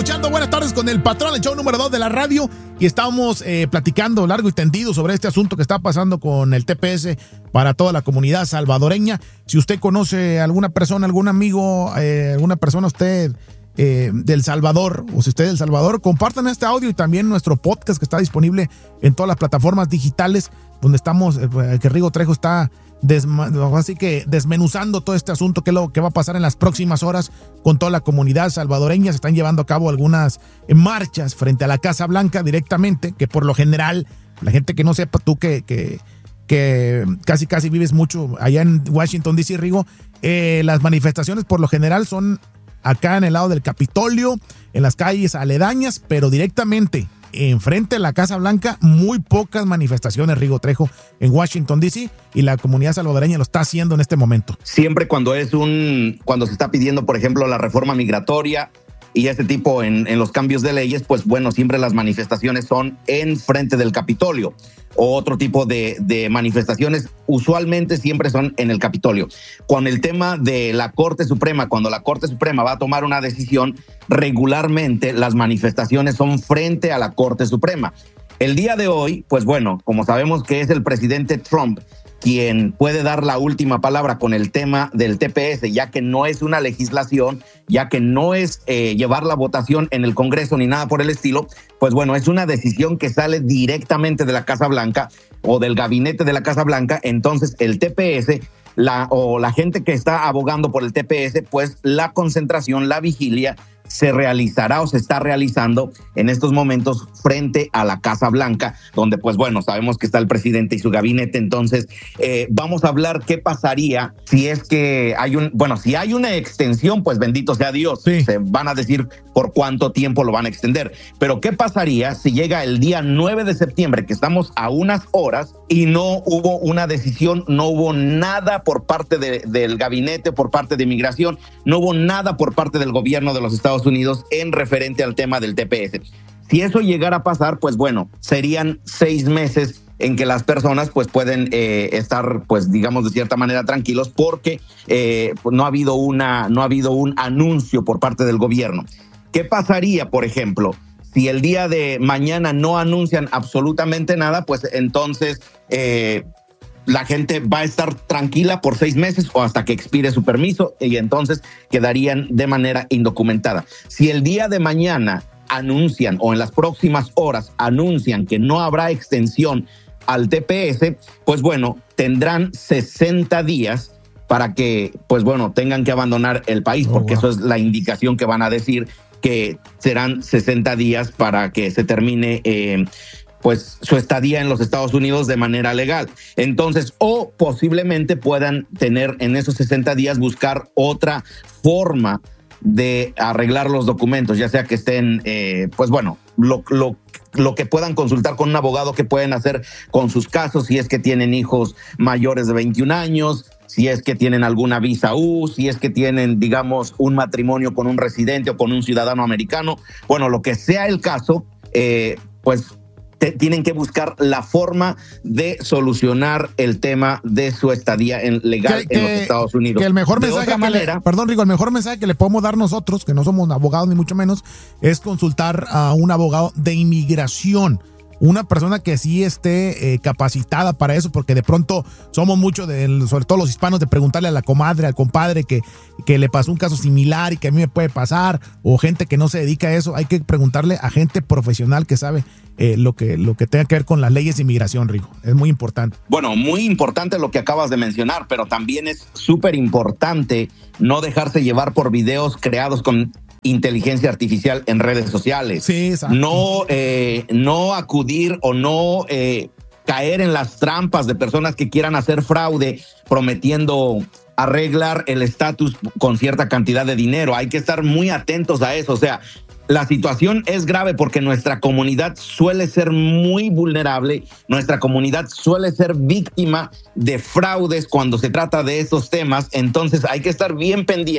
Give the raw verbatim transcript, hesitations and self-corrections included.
escuchando Buenas Tardes con el Patrón, el show número dos de la radio, y estamos eh, platicando largo y tendido sobre este asunto que está pasando con el T P S para toda la comunidad salvadoreña. Si usted conoce a alguna persona, algún amigo, eh, alguna persona usted eh, del Salvador, o si usted es del Salvador, compartan este audio y también nuestro podcast que está disponible en todas las plataformas digitales donde estamos, eh, que Rigo Trejo está Desma, así que desmenuzando todo este asunto, qué es lo que va a pasar en las próximas horas con toda la comunidad salvadoreña. Se están llevando a cabo algunas marchas frente a la Casa Blanca directamente, que por lo general, la gente que no sepa, tú que, que, que casi casi vives mucho allá en Washington, D C, Rigo, eh, las manifestaciones por lo general son acá en el lado del Capitolio, en las calles aledañas, pero directamente enfrente de la Casa Blanca, muy pocas manifestaciones, Rigo Trejo, en Washington, D C, y la comunidad salvadoreña lo está haciendo en este momento. Siempre cuando es un, cuando se está pidiendo, por ejemplo, la reforma migratoria y este tipo en, en los cambios de leyes, pues bueno, siempre las manifestaciones son en frente del Capitolio, o otro tipo de, de manifestaciones, usualmente siempre son en el Capitolio. Con el tema de la Corte Suprema, cuando la Corte Suprema va a tomar una decisión, regularmente las manifestaciones son frente a la Corte Suprema. El día de hoy, pues bueno, como sabemos que es el presidente Trump quien puede dar la última palabra con el tema del T P S, ya que no es una legislación, ya que no es eh, llevar la votación en el Congreso ni nada por el estilo, pues bueno, es una decisión que sale directamente de la Casa Blanca o del gabinete de la Casa Blanca. Entonces el T P S la, o la gente que está abogando por el T P S, pues la concentración, la vigilia, se realizará o se está realizando en estos momentos frente a la Casa Blanca, donde pues bueno, sabemos que está el presidente y su gabinete. Entonces eh, vamos a hablar qué pasaría si es que hay un, bueno, si hay una extensión, pues bendito sea Dios, sí. Se van a decir por cuánto tiempo lo van a extender, pero qué pasaría si llega el día nueve de septiembre, que estamos a unas horas, y no hubo una decisión, no hubo nada por parte de, del gabinete, por parte de inmigración, no hubo nada por parte del gobierno de los Estados Unidos en referente al tema del T P S. Si eso llegara a pasar, pues bueno, serían seis meses en que las personas pues pueden eh, estar, pues digamos de cierta manera tranquilos, porque eh, pues, no ha habido una, no ha habido un anuncio por parte del gobierno. ¿Qué pasaría, por ejemplo, si el día de mañana no anuncian absolutamente nada? Pues entonces eh, la gente va a estar tranquila por seis meses o hasta que expire su permiso, y entonces quedarían de manera indocumentada. Si el día de mañana anuncian, o en las próximas horas anuncian, que no habrá extensión al T P S, pues bueno, tendrán sesenta días para que, pues bueno, tengan que abandonar el país, porque oh, wow. Eso es la indicación que van a decir, que serán sesenta días para que se termine eh, pues su estadía en los Estados Unidos de manera legal. Entonces, o posiblemente puedan tener en esos sesenta días, buscar otra forma de arreglar los documentos, ya sea que estén, eh, pues bueno, lo, lo, lo que puedan consultar con un abogado, que pueden hacer con sus casos, si es que tienen hijos mayores de veintiún años, si es que tienen alguna visa U, si es que tienen, digamos, un matrimonio con un residente o con un ciudadano americano. Bueno, lo que sea el caso, eh, pues te, tienen que buscar la forma de solucionar el tema de su estadía en, legal que, en los que, Estados Unidos. Que el mejor de mensaje otra que manera, le, perdón, Rigo, el mejor mensaje que le podemos dar nosotros, que no somos abogados ni mucho menos, es consultar a un abogado de inmigración. Una persona que sí esté eh, capacitada para eso, porque de pronto somos muchos, de, sobre todo los hispanos, de preguntarle a la comadre, al compadre que, que le pasó un caso similar y que a mí me puede pasar, o gente que no se dedica a eso. Hay que preguntarle a gente profesional que sabe eh, lo que, lo que tenga que ver con las leyes de inmigración, Rigo. Es muy importante. Bueno, muy importante lo que acabas de mencionar, pero también es súper importante no dejarse llevar por videos creados con inteligencia artificial en redes sociales. Sí, exacto. No, eh, no acudir o no eh, caer en las trampas de personas que quieran hacer fraude prometiendo arreglar el estatus con cierta cantidad de dinero. Hay que estar muy atentos a eso. O sea, la situación es grave porque nuestra comunidad suele ser muy vulnerable, nuestra comunidad suele ser víctima de fraudes cuando se trata de estos temas. Entonces hay que estar bien pendiente